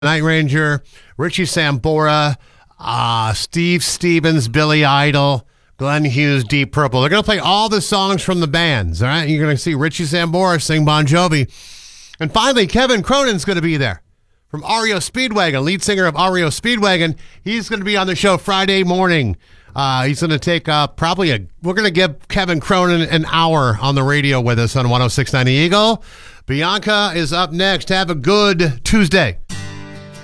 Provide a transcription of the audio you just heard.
Night Ranger, Richie Sambora, Steve Stevens, Billy Idol, Glenn Hughes, Deep Purple. They're going to play all the songs from the bands, all right? You're going to see Richie Sambora sing Bon Jovi. And finally, Kevin Cronin's going to be there from REO Speedwagon, lead singer of REO Speedwagon. He's going to be on the show Friday morning. He's going to take we're going to give Kevin Cronin an hour on the radio with us on 106.9 Eagle. Bianca is up next. Have a good Tuesday.